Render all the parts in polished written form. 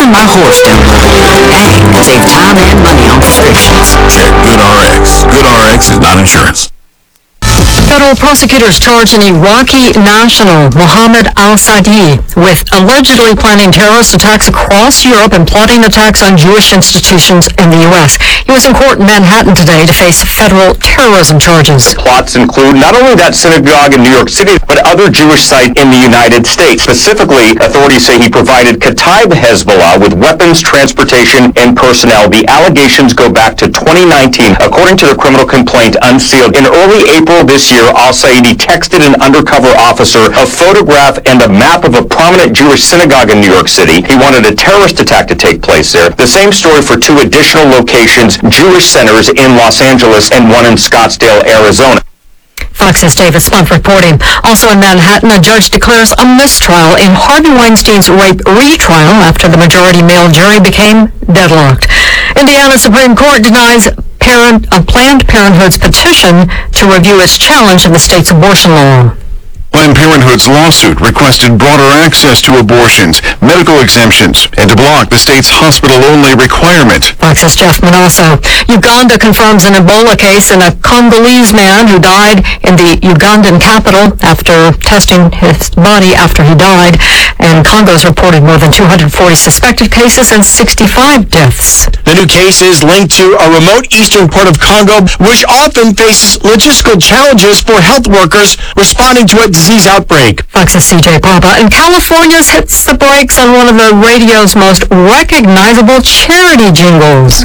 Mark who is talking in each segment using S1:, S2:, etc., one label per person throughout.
S1: Using my horse download. Hey, save time and money on prescriptions.
S2: Check GoodRx. GoodRx is not insurance.
S3: Federal prosecutors charged an Iraqi national, Mohammed al-Sadi, with allegedly planning terrorist attacks across Europe and plotting attacks on Jewish institutions in the U.S. He was in court in Manhattan today to face federal terrorism charges.
S4: Plots include not only that synagogue in New York City, but other Jewish sites in the United States. Specifically, authorities say he provided Kataib Hezbollah with weapons, transportation, and personnel. The allegations go back to 2019, according to the criminal complaint unsealed. In early April this year, al-Saidi texted an undercover officer a photograph and a map of a prominent Jewish synagogue in New York City. He wanted a terrorist attack to take place there. The same story for two additional locations, Jewish centers in Los Angeles and one in Scottsdale, Arizona.
S3: Fox's Davis Funk reporting. Also in Manhattan, a judge declares a mistrial in Harvey Weinstein's rape retrial after the majority male jury became deadlocked. Indiana Supreme Court denies Planned Parenthood's petition to review its challenge of the state's abortion law.
S5: Planned Parenthood's lawsuit requested broader access to abortions, medical exemptions, and to block the state's hospital-only requirement.
S3: Fox's Jeff Manasso. Uganda confirms an Ebola case in a Congolese man who died in the Ugandan capital after testing his body after he died. And Congo's reported more than 240 suspected cases and 65 deaths.
S6: The new case is linked to a remote eastern part of Congo, which often faces logistical challenges for health workers responding to a disease outbreak.
S3: Fox's CJ Papa. And California's hits the brakes on one of the radio's most recognizable charity jingles.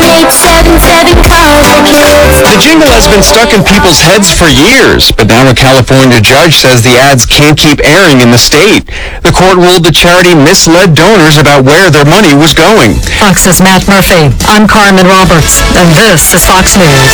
S7: 1877 Carver Kids.
S6: The jingle has been stuck in people's heads for years, but now a California judge says the ads can't keep airing in the state. The court ruled the charity misled donors about where their money was going.
S3: Fox's Matt Murphy. I'm Carmen Roberts, and this is Fox News.